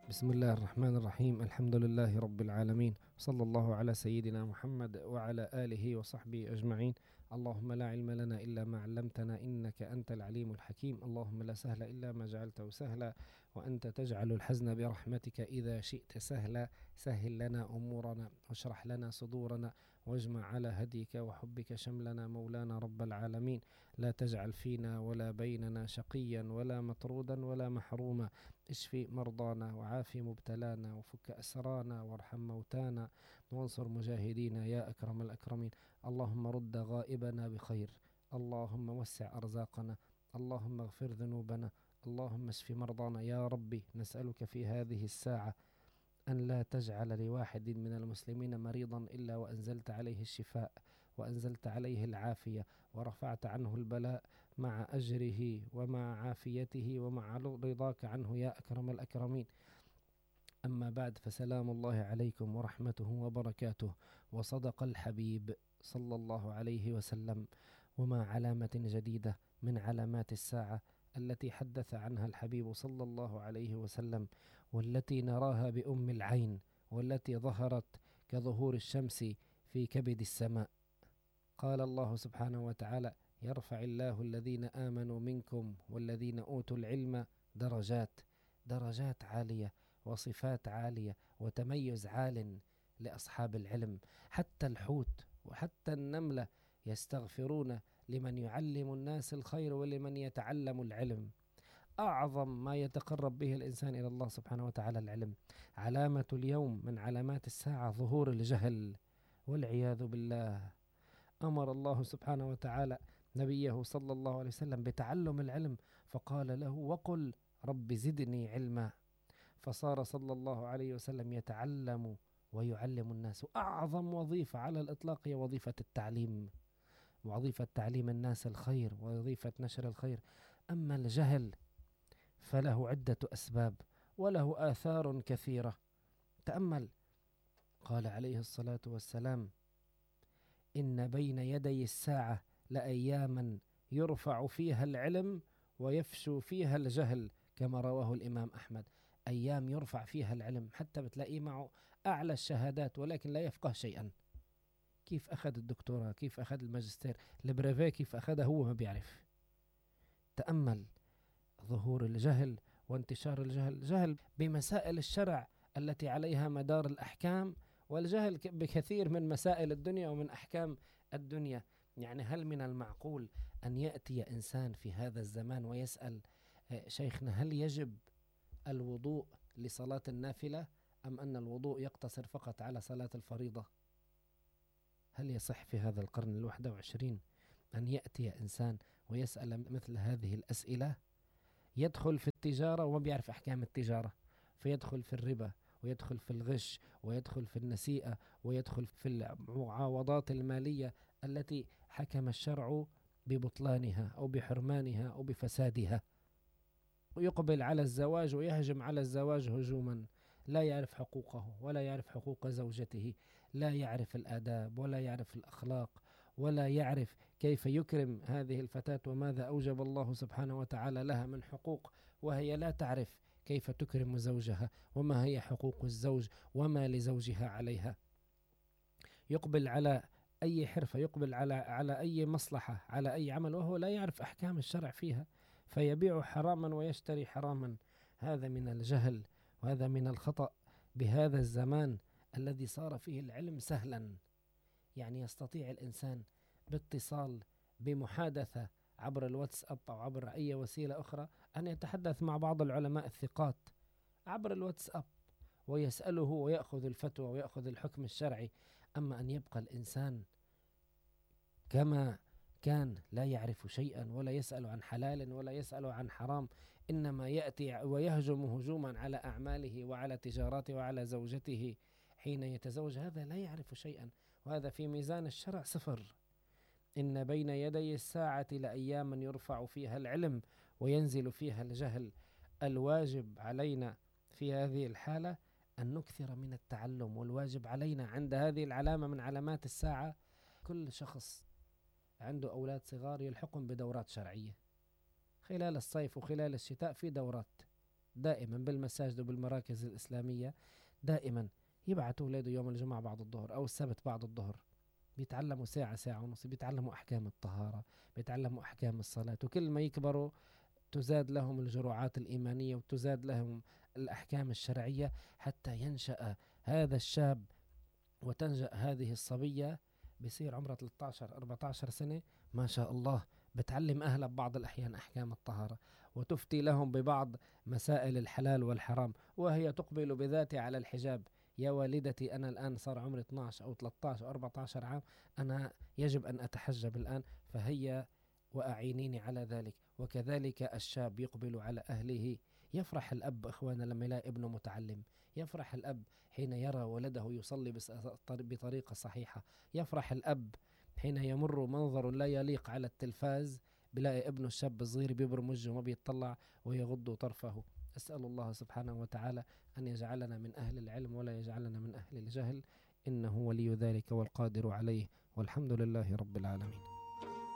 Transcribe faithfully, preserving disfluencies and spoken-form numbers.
بسم الله الرحمن الرحيم. الحمد لله رب العالمين، صلى الله على سيدنا محمد وعلى آله وصحبه أجمعين. اللهم لا علم لنا إلا ما علمتنا إنك أنت العليم الحكيم. اللهم لا سهل إلا ما جعلته سهلا، وأنت تجعل الحزن برحمتك إذا شئت سهلا. سهل لنا أمورنا واشرح لنا صدورنا، واجمع على هديك وحبك شملنا مولانا رب العالمين. لا تجعل فينا ولا بيننا شقيا ولا مطرودا ولا محروما. اشفي مرضانا وعافي مبتلانا وفك أسرانا وارحم موتانا وانصر مجاهدينا يا أكرم الأكرمين. اللهم رد غائبنا بخير، اللهم وسع أرزاقنا، اللهم اغفر ذنوبنا، اللهم اشف مرضانا يا ربي. نسألك في هذه الساعة أن لا تجعل لواحد من المسلمين مريضا إلا وأنزلت عليه الشفاء، وأنزلت عليه العافية، ورفعت عنه البلاء مع أجره ومع عافيته ومع رضاك عنه يا أكرم الأكرمين. أما بعد، فسلام الله عليكم ورحمته وبركاته. وصدق الحبيب صلى الله عليه وسلم: وما علامة جديدة من علامات الساعة التي حدث عنها الحبيب صلى الله عليه وسلم، والتي نراها بأم العين، والتي ظهرت كظهور الشمس في كبد السماء. قال الله سبحانه وتعالى: يرفع الله الذين آمنوا منكم والذين أوتوا العلم درجات. درجات عالية وصفات عالية وتميز عال لأصحاب العلم. حتى الحوت وحتى النملة يستغفرون لمن يعلم الناس الخير ولمن يتعلم العلم. أعظم ما يتقرب به الإنسان إلى الله سبحانه وتعالى العلم. علامة اليوم من علامات الساعة ظهور الجهل والعياذ بالله. أمر الله سبحانه وتعالى نبيه صلى الله عليه وسلم بتعلم العلم، فقال له: وقل رب زدني علما. فصار صلى الله عليه وسلم يتعلم ويعلم الناس. أعظم وظيفة على الإطلاق هي وظيفة التعليم، وظيفة تعليم الناس الخير، ووظيفة نشر الخير. أما الجهل فله عدة أسباب وله آثار كثيرة. تأمل، قال عليه الصلاة والسلام: إن بين يدي الساعة لأياما يرفع فيها العلم ويفشو فيها الجهل، كما رواه الإمام أحمد. أيام يرفع فيها العلم، حتى بتلاقيه معه أعلى الشهادات ولكن لا يفقه شيئا. كيف أخذ الدكتوراه، كيف أخذ الماجستير، البريفيه كيف أخذها هو ما بيعرف. تأمل ظهور الجهل وانتشار الجهل. جهل بمسائل الشرع التي عليها مدار الأحكام، والجهل بكثير من مسائل الدنيا ومن أحكام الدنيا. يعني هل من المعقول أن يأتي إنسان في هذا الزمان ويسأل: شيخنا، هل يجب الوضوء لصلاة النافلة أم أن الوضوء يقتصر فقط على صلاة الفريضة؟ هل يصح في هذا القرن الواحد وعشرين أن يأتي إنسان ويسأل مثل هذه الأسئلة؟ يدخل في التجارة وما بيعرف أحكام التجارة، فيدخل في الربا، ويدخل في الغش، ويدخل في النسيئة، ويدخل في المعاوضات المالية التي حكم الشرع ببطلانها أو بحرمانها أو بفسادها. ويقبل على الزواج ويهجم على الزواج هجوما. لا يعرف حقوقه ولا يعرف حقوق زوجته، لا يعرف الآداب ولا يعرف الأخلاق، ولا يعرف كيف يكرم هذه الفتاة وماذا أوجب الله سبحانه وتعالى لها من حقوق، وهي لا تعرف كيف تكرم زوجها وما هي حقوق الزوج وما لزوجها عليها. يقبل على أي حرفة، يقبل على على أي مصلحة، على أي عمل، وهو لا يعرف أحكام الشرع فيها، فيبيع حراما ويشتري حراما. هذا من الجهل، وهذا من الخطأ بهذا الزمان الذي صار فيه العلم سهلا. يعني يستطيع الإنسان باتصال، بمحادثة عبر الواتساب أو عبر أي وسيلة أخرى، أن يتحدث مع بعض العلماء الثقات عبر الواتساب ويسأله ويأخذ الفتوى ويأخذ الحكم الشرعي. أما أن يبقى الإنسان كما كان لا يعرف شيئا ولا يسأل عن حلال ولا يسأل عن حرام، إنما يأتي ويهجم هجوما على أعماله وعلى تجارته وعلى زوجته حين يتزوج، هذا لا يعرف شيئا، وهذا في ميزان الشرع صفر. إن بين يدي الساعة لأياما يرفع فيها العلم وينزل فيها الجهل. الواجب علينا في هذه الحالة أن نكثر من التعلم، والواجب علينا عند هذه العلامة من علامات الساعة كل شخص عنده أولاد صغار يلحقهم بدورات شرعية خلال الصيف وخلال الشتاء. في دورات دائما بالمساجد وبالمراكز الإسلامية دائما يبعثوا أولاده يوم الجمعة بعد الظهر أو السبت بعد الظهر، بيتعلموا ساعة ساعة ونص، بيتعلموا أحكام الطهارة، بيتعلموا أحكام الصلاة. وكل ما يكبروا تزاد لهم الجرعات الإيمانية وتزاد لهم الأحكام الشرعية، حتى ينشأ هذا الشاب وتنشأ هذه الصبية بصير عمرها ثلاثة عشر أربعة عشر سنة ما شاء الله، بتعلم أهلها ببعض الأحيان أحكام الطهارة، وتفتي لهم ببعض مسائل الحلال والحرام، وهي تقبل بذاتها على الحجاب. يا والدتي أنا الآن صار عمري اثنا عشر أو ثلاثة عشر أو أربعة عشر عام، أنا يجب أن أتحجب الآن، فهي وأعينيني على ذلك. وكذلك الشاب يقبل على أهله. يفرح الأب إخوانا لما يلاقي ابنه متعلم، يفرح الأب حين يرى ولده يصلي بطريقة صحيحة، يفرح الأب حين يمر منظر لا يليق على التلفاز بلاقي ابنه الشاب الصغير بيبرم وجهه وما بيطلع ويغض طرفه. أسأل الله سبحانه وتعالى أن يجعلنا من أهل العلم ولا يجعلنا من أهل الجهل، إنه ولي ذلك والقادر عليه، والحمد لله رب العالمين.